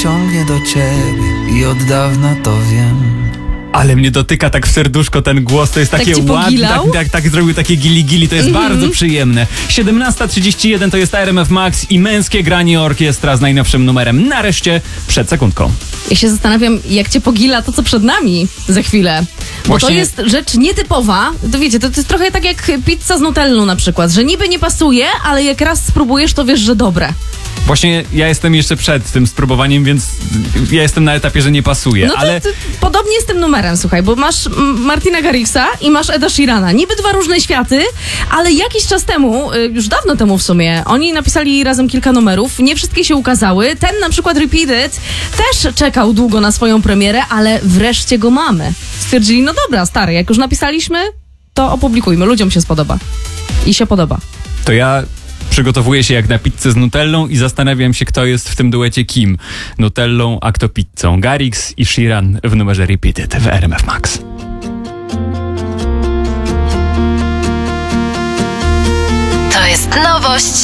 ciągnie do ciebie i od dawna to wiem. Ale mnie dotyka tak w serduszko ten głos, to jest Tak takie ci ładne, pogilał? tak zrobił takie gili, to jest bardzo przyjemne. 17:31 to jest RMF Max i męskie granie orkiestra z najnowszym numerem. Nareszcie przed sekundką. Ja się zastanawiam, jak cię pogila to, co przed nami za chwilę. Bo Właśnie- to jest rzecz nietypowa. To wiecie, to jest trochę tak jak pizza z nutellą na przykład, że niby nie pasuje, ale jak raz spróbujesz, to wiesz, że dobre. Właśnie ja jestem jeszcze przed tym spróbowaniem, więc ja jestem na etapie, że nie pasuje, No to, ale... to podobnie z tym numerem, słuchaj, bo masz Martina Garrixa i masz Eda Sheerana. Niby dwa różne światy, ale jakiś czas temu, już dawno temu w sumie, oni napisali razem kilka numerów, nie wszystkie się ukazały. Ten na przykład Repeated też czekał długo na swoją premierę, ale wreszcie go mamy. Stwierdzili, no dobra, stary, jak już napisaliśmy, to opublikujmy, ludziom się spodoba. I się podoba. To ja przygotowuję się jak na pizzę z nutellą i zastanawiam się, kto jest w tym duecie kim. Nutellą, a kto pizzą. Garrix i Sheeran w numerze Repeated w RMF Max. To jest nowość